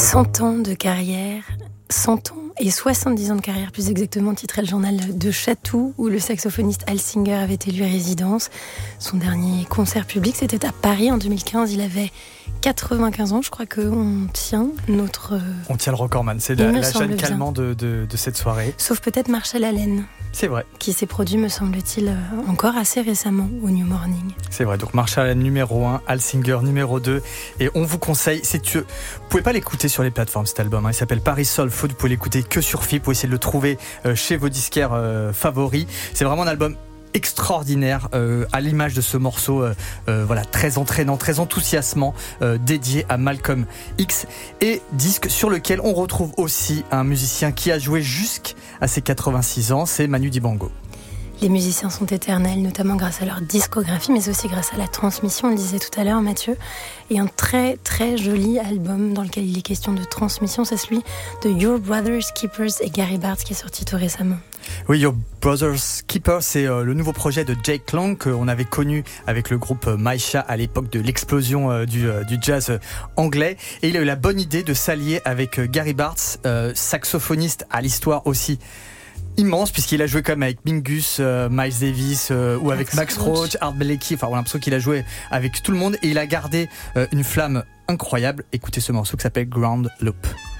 100 ans de carrière, 100 ans et 70 ans de carrière plus exactement, titrait le journal de Chatou, où le saxophoniste Al Singer avait élu résidence. Son dernier concert public, c'était à Paris en 2015. Il avait 95 ans, je crois qu'on tient notre... On tient le recordman, c'est la Jeanne Calment de cette soirée. Sauf peut-être Marshall Allen. C'est vrai. Qui s'est produit, me semble-t-il, encore assez récemment au New Morning. C'est vrai, donc Marshall Allen numéro 1, Al Singer numéro 2. Et on vous conseille, vous pouvez pas l'écouter sur les plateformes cet album, il s'appelle Paris Soul Food, vous pouvez l'écouter que sur FIP, vous pouvez essayer de le trouver chez vos disquaires favoris. C'est vraiment un album extraordinaire, à l'image de ce morceau très entraînant, très enthousiasmant, dédié à Malcolm X, et disque sur lequel on retrouve aussi un musicien qui a joué jusqu'à ses 86 ans, c'est Manu Dibango. Les musiciens sont éternels, notamment grâce à leur discographie, mais aussi grâce à la transmission, on le disait tout à l'heure Mathieu, et un très très joli album dans lequel il est question de transmission, c'est celui de Your Brothers Keepers et Gary Bartz qui est sorti tout récemment. Oui, Your Brothers Keepers, c'est le nouveau projet de Jake Long qu'on avait connu avec le groupe Maisha à l'époque de l'explosion du jazz anglais, et il a eu la bonne idée de s'allier avec Gary Bartz, saxophoniste à l'histoire aussi immense, puisqu'il a joué quand même avec Mingus, Miles Davis, ou avec Max Roach, Art Blakey, on a l'impression qu'il a joué avec tout le monde, et il a gardé une flamme incroyable. Écoutez ce morceau qui s'appelle Ground Loop.